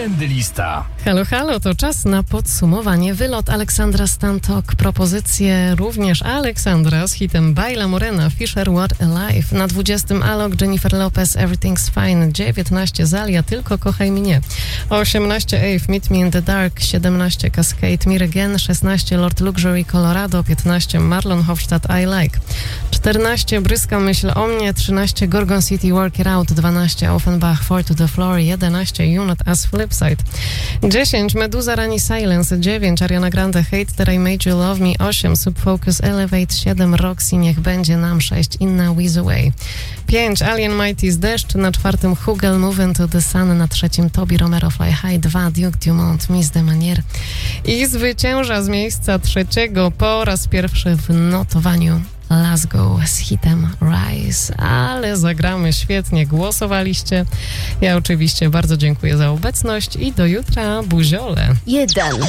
Trendlista. Halo, halo, to czas na podsumowanie. Wylot Aleksandra Stantok, propozycje również Aleksandra z hitem Baila Morena, Fisher What a Life. Na 20 Alok, Jennifer Lopez, Everything's Fine. 19 Zalia, Tylko kochaj mnie. 18 Ave, Meet Me in the Dark. 17 Cascade, Mir Again. 16 Lord Luxury, Colorado. 15 Marlon Hofstadt, I Like. 14 Bryska myśl o mnie. 13 Gorgon City, Work It Out. 12 Offenbach, Fall to the Floor. 11 You Not As Flipside. 10 Meduza Rani Silence. 9 Ariana Grande, Hate That I Made You Love Me. 8 Subfocus Elevate. 7 Roxy Niech będzie nam. 6 Inna With Away. 5 Alien Mighty's Deszcz. Na 4 Hugel Moving to the Sun. Na 3 Tobi Romero Fly High. 2 Duke Dumont Miss de Manier. I zwycięża z miejsca 3 po raz pierwszy w notowaniu Lasgo z hitem Rise, ale zagramy świetnie, głosowaliście. Ja oczywiście bardzo dziękuję za obecność i do jutra, buziole. 1.